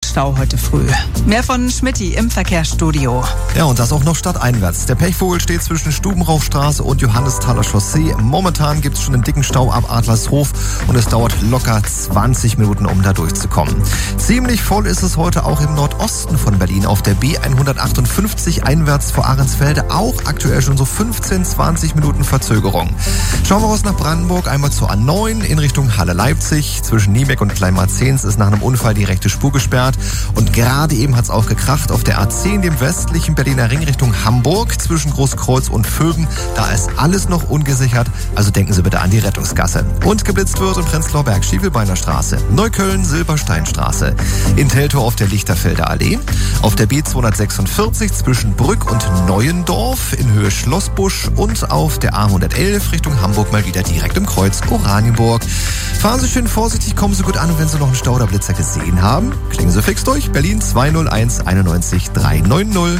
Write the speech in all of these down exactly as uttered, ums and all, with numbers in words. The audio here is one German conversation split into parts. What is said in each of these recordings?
Stau heute früh. Mehr von Schmitty im Verkehrsstudio. Ja, und das auch noch stadteinwärts. Der Pechvogel steht zwischen Stubenrauchstraße und Johannesthaler Chaussee. Momentan gibt es schon einen dicken Stau ab Adlershof und es dauert locker zwanzig Minuten, um da durchzukommen. Ziemlich voll ist es heute auch im Nordosten von Berlin auf der B hundertachtundfünfzig einwärts vor Ahrensfelde. Auch aktuell schon so fünfzehn, zwanzig Minuten Verzögerung. Schauen wir raus nach Brandenburg, einmal zur A neun in Richtung Halle-Leipzig. Zwischen Niebeck und Kleinmarzens ist nach einem Unfall die rechte Spur gesperrt. Und gerade eben hat es auch gekracht auf der A zehn, dem westlichen Berliner Ring Richtung Hamburg, zwischen Großkreuz und Vöben. Da ist alles noch ungesichert, also denken Sie bitte an die Rettungsgasse. Und geblitzt wird in Prenzlauer Berg, Stiefelbeiner Straße, Neukölln, Silbersteinstraße. In Teltow auf der Lichterfelder Allee. Auf der B zweihundertsechsundvierzig zwischen Brück und Neuendorf in Höhe Schlossbusch und auf der A hundertelf Richtung Hamburg mal wieder direkt im Kreuz Oranienburg. Fahren Sie schön vorsichtig, kommen Sie gut an und wenn Sie noch einen Stau oder Blitzer gesehen haben, klingen Sie fix durch. Berlin zwei null eins einundneunzig dreihundertneunzig.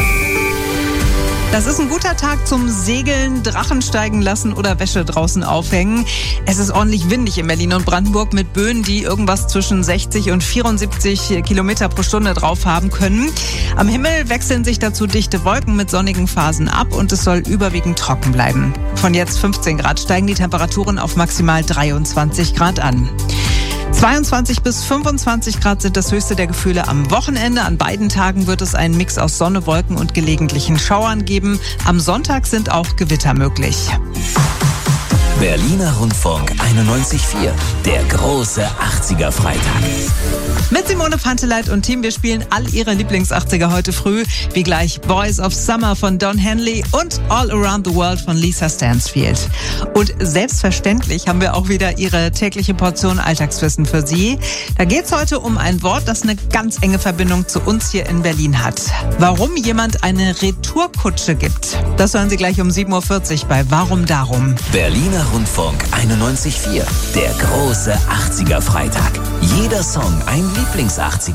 Das ist ein guter Tag zum Segeln, Drachen steigen lassen oder Wäsche draußen aufhängen. Es ist ordentlich windig in Berlin und Brandenburg mit Böen, die irgendwas zwischen sechzig und vierundsiebzig Kilometer pro Stunde drauf haben können. Am Himmel wechseln sich dazu dichte Wolken mit sonnigen Phasen ab und es soll überwiegend trocken bleiben. Von jetzt fünfzehn Grad steigen die Temperaturen auf maximal dreiundzwanzig Grad an. zweiundzwanzig bis fünfundzwanzig Grad sind das höchste der Gefühle am Wochenende. An beiden Tagen wird es einen Mix aus Sonne, Wolken und gelegentlichen Schauern geben. Am Sonntag sind auch Gewitter möglich. Berliner Rundfunk einundneunzig Komma vier, der große achtziger-Freitag. Mit Simone Panteleit und Team, wir spielen all ihre Lieblings-achtziger heute früh, wie gleich Boys of Summer von Don Henley und All Around the World von Lisa Stansfield. Und selbstverständlich haben wir auch wieder ihre tägliche Portion Alltagswissen für Sie. Da geht's heute um ein Wort, das eine ganz enge Verbindung zu uns hier in Berlin hat. Warum jemand eine Retourkutsche gibt, das hören Sie gleich um sieben Uhr vierzig bei Warum Darum. Berliner Rundfunk einundneunzig Komma vier, der große achtziger-Freitag. Jeder Song ein Lieblings-achtziger.